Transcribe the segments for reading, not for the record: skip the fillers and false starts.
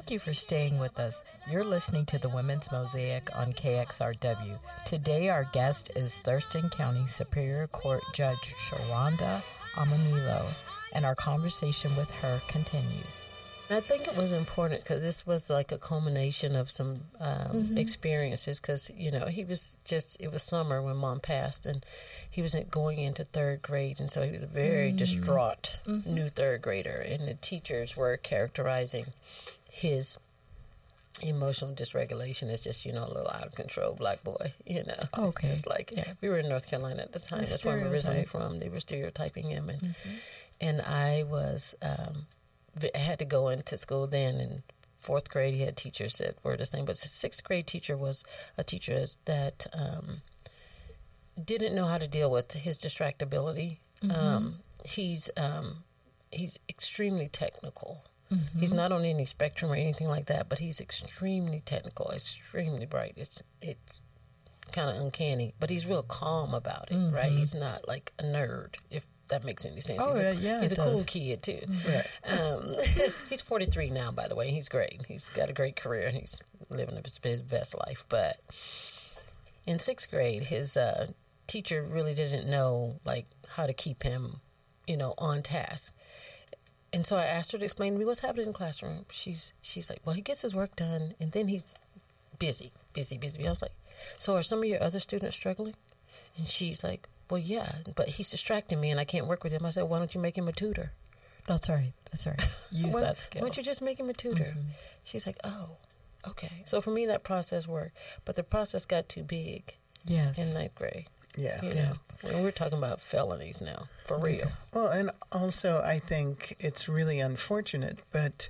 Thank you for staying with us. You're listening to the Women's Mosaic on KXRW. Today our guest is Thurston County Superior Court Judge Sharonda Amanilo, and our conversation with her continues. I think it was important because this was like a culmination of some experiences because, you know, it was summer when Mom passed and he was going into third grade, and so he was a very distraught new third grader, and the teachers were characterizing his emotional dysregulation as just, you know, a little out of control black boy, you know. Okay. It's just like, we were in North Carolina at the time. That's where I'm originally from. They were stereotyping him, and I was... I had to go into school then. In fourth grade, he had teachers that were the same. But the sixth grade teacher was a teacher that didn't know how to deal with his distractibility. He's extremely technical. He's not on any spectrum or anything like that, but he's extremely technical, extremely bright. It's kind of uncanny, but he's real calm about it, right? He's not like a nerd, if that makes any sense. He's a cool kid too. Right. He's 43 now, by the way. He's great. He's got a great career and he's living his best life. But in sixth grade, his teacher really didn't know like how to keep him, you know, on task. And so I asked her to explain to me what's happening in the classroom. She's like, well, he gets his work done and then he's busy. I was like, so are some of your other students struggling? And she's like, well, yeah, but he's distracting me and I can't work with him. I said, why don't you make him a tutor? That's right. Use that skill. Why don't you just make him a tutor? She's like, oh, okay. So for me, that process worked. But the process got too big in ninth grade. Yeah. You know, we're talking about felonies now, for real. Well, and also I think it's really unfortunate, but,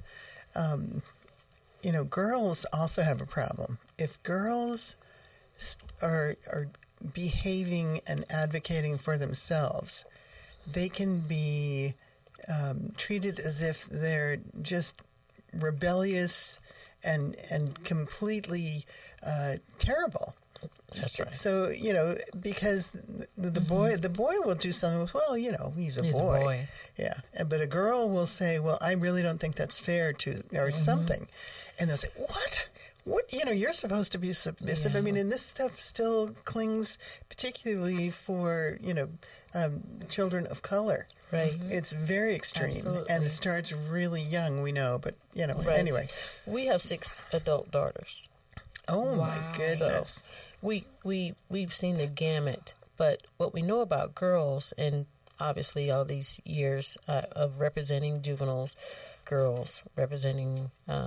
you know, girls also have a problem. If girls are behaving and advocating for themselves, they can be treated as if they're just rebellious and completely terrible. That's right. So, you know, because the boy will do something, well, you know, he's a boy. Yeah. But a girl will say, well, I really don't think that's fair or something. And they'll say, what? What, you know, you're supposed to be submissive. I mean, and this stuff still clings particularly for, you know, children of color. Right. It's very extreme. Absolutely. And it starts really young, we know. But, you know, anyway. We have 6 adult daughters. Oh, my goodness. So we've seen the gamut. But what we know about girls, and obviously all these years of representing juveniles, girls, representing...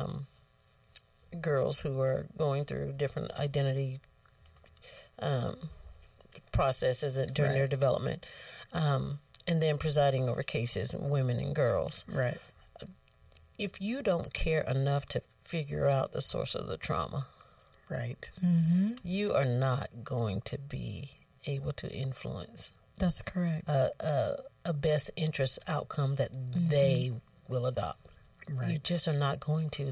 girls who are going through different identity processes during their development, and then presiding over cases, women and girls. Right. If you don't care enough to figure out the source of the trauma, right, you are not going to be able to influence. That's correct. A best interest outcome that they will adopt. Right. You just are not going to.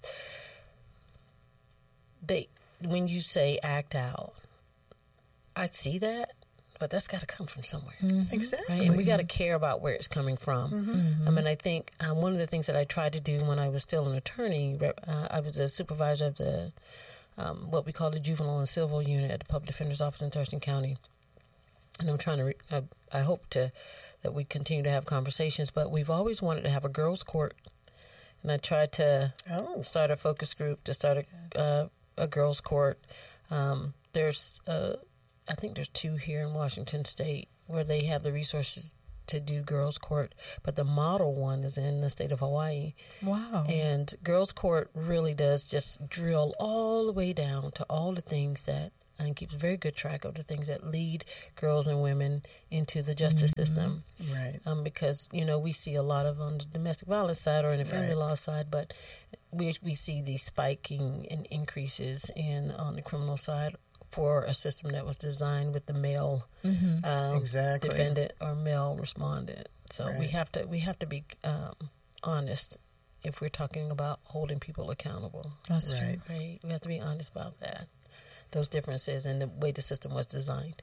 When you say act out, I see that, but that's got to come from somewhere. Exactly. Right? And we got to care about where it's coming from. I mean, I think one of the things that I tried to do when I was still an attorney, I was a supervisor of the what we call the juvenile and civil unit at the Public Defender's Office in Thurston County. And I'm trying to, I hope that we continue to have conversations, but we've always wanted to have a girls' court. And I tried to start a focus group to start a girls' court. There's, I think there's 2 here in Washington State where they have the resources to do girls' court, but the model one is in the state of Hawaii. Wow. And girls' court really does just drill all the way down to all the things that, and keeps very good track of the things that lead girls and women into the justice system. Right. Because, you know, we see a lot of on the domestic violence side or in the family law side, but we see these spiking and increases on the criminal side for a system that was designed with the male defendant or male respondent. So we have to be honest if we're talking about holding people accountable. That's true. Right. We have to be honest about that. Those differences and the way the system was designed.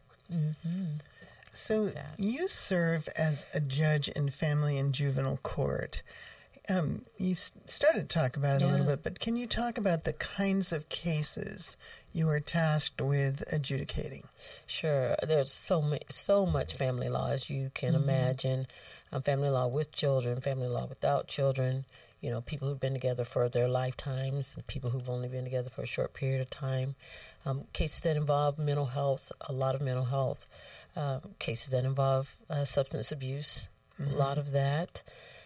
So you serve as a judge in family and juvenile court. You started to talk about it a little bit, but can you talk about the kinds of cases you are tasked with adjudicating? Sure. There's so much family law, as you can imagine. Family law with children, family law without children, people who've been together for their lifetimes, and people who've only been together for a short period of time. Cases that involve mental health, a lot of mental health. Cases that involve substance abuse, a lot of that.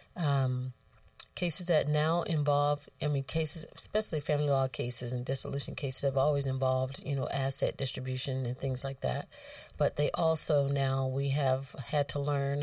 Cases that now involve, cases, especially family law cases and dissolution cases have always involved, asset distribution and things like that. But they also now, we have had to learn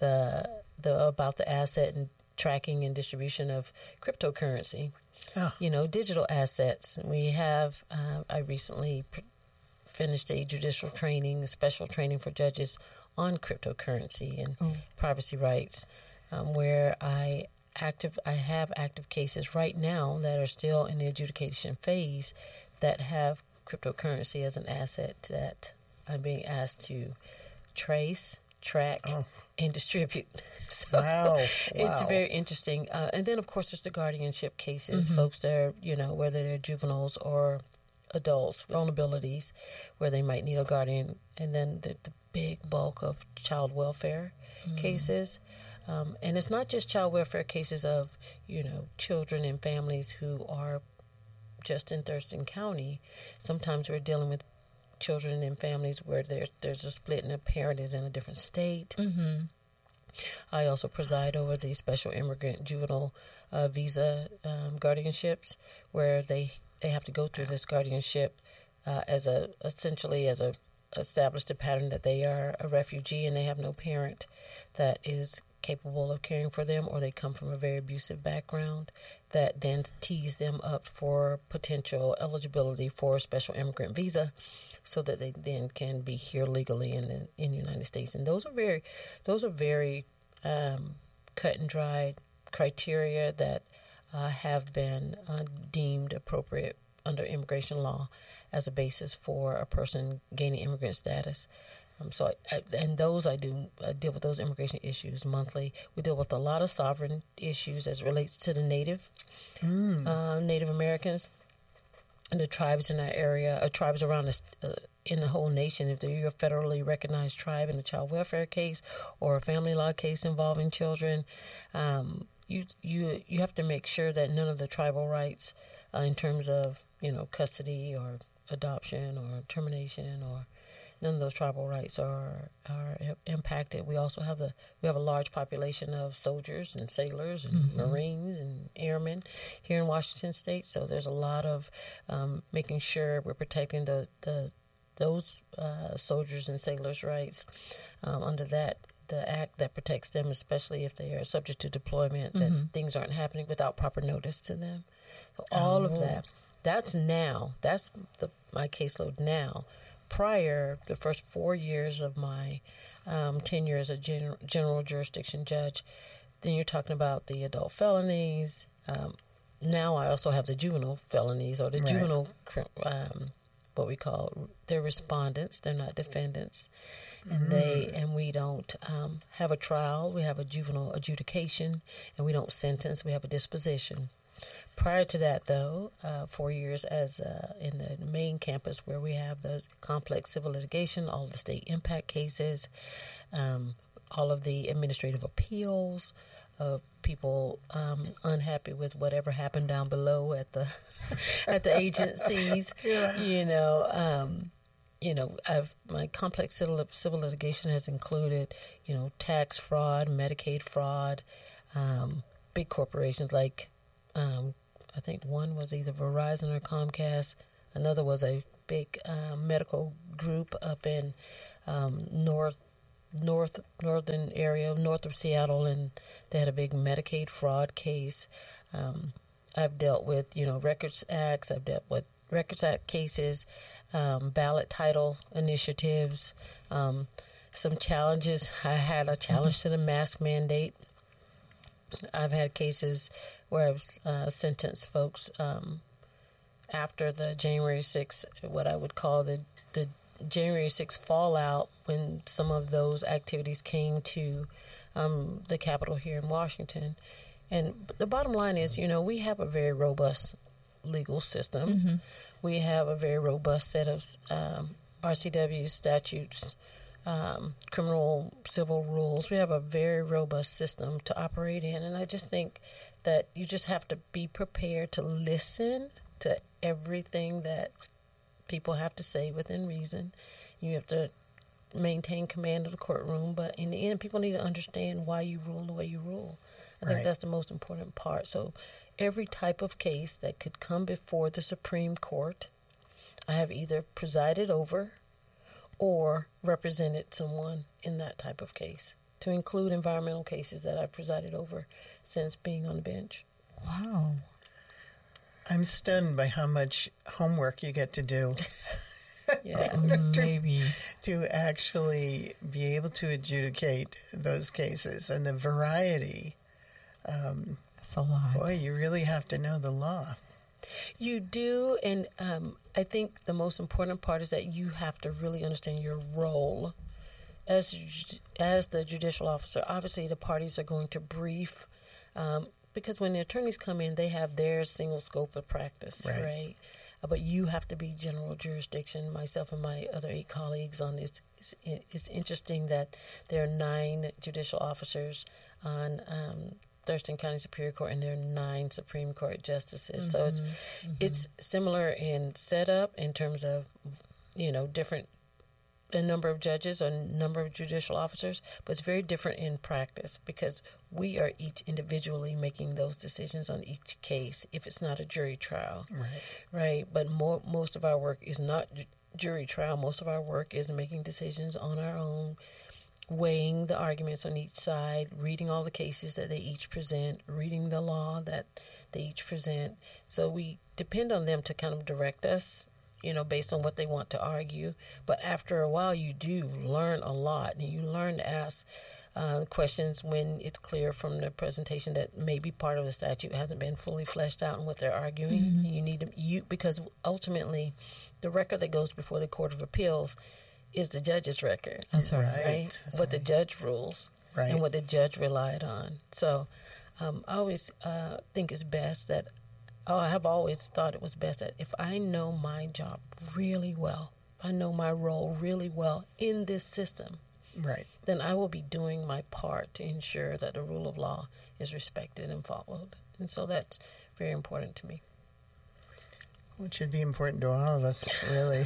about the asset and tracking and distribution of cryptocurrency, digital assets. We have, I recently finished a judicial training, a special training for judges on cryptocurrency and privacy rights, where I have active cases right now that are still in the adjudication phase that have cryptocurrency as an asset that I'm being asked to trace, track, and distribute. So it's very interesting. And then, of course, there's the guardianship cases, folks that are, whether they're juveniles or adults, vulnerabilities, where they might need a guardian. And then the big bulk of child welfare cases. And it's not just child welfare cases of, children and families who are just in Thurston County. Sometimes we're dealing with children and families where there's a split and a parent is in a different state. I also preside over the special immigrant juvenile visa guardianships, where they have to go through this guardianship essentially as a established a pattern that they are a refugee and they have no parent that is capable of caring for them, or they come from a very abusive background that then tees them up for potential eligibility for a special immigrant visa so that they then can be here legally in the United States. And those are very cut and dried criteria that have been deemed appropriate under immigration law as a basis for a person gaining immigrant status. I deal with those immigration issues monthly. We deal with a lot of sovereign issues as it relates to the Native Americans and the tribes in our area, tribes around us in the whole nation. If you're a federally recognized tribe in a child welfare case or a family law case involving children, you have to make sure that none of the tribal rights in terms of custody or adoption or termination or none of those tribal rights are impacted. We also have a large population of soldiers and sailors and Marines and airmen here in Washington State. So there's a lot of making sure we're protecting those soldiers and sailors' rights under the act that protects them, especially if they are subject to deployment, that things aren't happening without proper notice to them. So all of that. That's now. That's my caseload now. Prior, the first 4 years of my tenure as a general jurisdiction judge, then you're talking about the adult felonies. Now I also have the juvenile felonies or the juvenile, what we call, they're respondents. They're not defendants. And we don't have a trial. We have a juvenile adjudication, and we don't sentence. We have a disposition. Prior to that, though, 4 years as in the main campus where we have the complex civil litigation, all of the state impact cases, all of the administrative appeals, people unhappy with whatever happened down below at the agencies. My complex civil litigation has included, tax fraud, Medicaid fraud, big corporations like. I think one was either Verizon or Comcast. Another was a big medical group up in northern area, north of Seattle, and they had a big Medicaid fraud case. I've dealt with, Records Acts. I've dealt with Records Act cases, ballot title initiatives, some challenges. I had a challenge to the mask mandate. I've had cases where I've sentenced folks after the January 6th, what I would call the January 6th fallout, when some of those activities came to the Capitol here in Washington. And the bottom line is, we have a very robust legal system. We have a very robust set of RCW statutes, criminal, civil rules. We have a very robust system to operate in. And I just think that you just have to be prepared to listen to everything that people have to say within reason. You have to maintain command of the courtroom, but in the end, people need to understand why you rule the way you rule. I think that's the most important part. So every type of case that could come before the Supreme Court, I have either presided over or represented someone in that type of case, to include environmental cases that I've presided over since being on the bench. Wow. I'm stunned by how much homework you get to do. Yeah, maybe. To actually be able to adjudicate those cases and the variety. That's a lot. Boy, you really have to know the law. You do, and I think the most important part is that you have to really understand your role as the judicial officer. Obviously, the parties are going to brief, because when the attorneys come in, they have their single scope of practice, right? But you have to be general jurisdiction. Myself and my other 8 colleagues on this. It's interesting that there are 9 judicial officers on Thurston County Superior Court, and there are 9 Supreme Court justices. So it's similar in setup in terms of, different a number of judges or number of judicial officers, but it's very different in practice because we are each individually making those decisions on each case if it's not a jury trial. Right? But most of our work is not jury trial. Most of our work is making decisions on our own, weighing the arguments on each side, reading all the cases that they each present, reading the law that they each present. So we depend on them to kind of direct us, based on what they want to argue. But after a while, you do learn a lot, and you learn to ask questions when it's clear from the presentation that maybe part of the statute hasn't been fully fleshed out in what they're arguing. You need to, because ultimately, the record that goes before the Court of Appeals is the judge's record. That's right. That's what the judge rules and what the judge relied on. So I always think it's best that, I have always thought it was best that if I know my job really well, if I know my role really well in this system, then I will be doing my part to ensure that the rule of law is respected and followed. And so that's very important to me. Which should be important to all of us, really.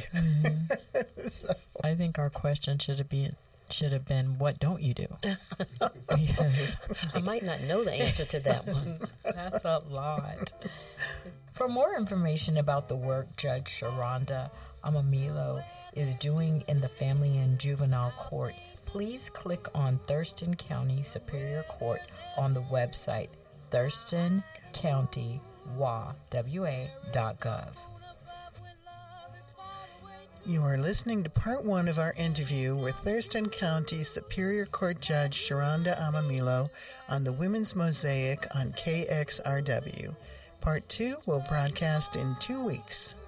So. I think our question should have been, what don't you do? Because I might not know the answer to that one. That's a lot. For more information about the work Judge Sharonda Amamilo is doing in the Family and Juvenile Court, please click on Thurston County Superior Court on the website thurstoncountywa.gov. You are listening to part 1 of our interview with Thurston County Superior Court Judge Sharonda Amamilo on the Women's Mosaic on KXRW. Part 2 will broadcast in 2 weeks.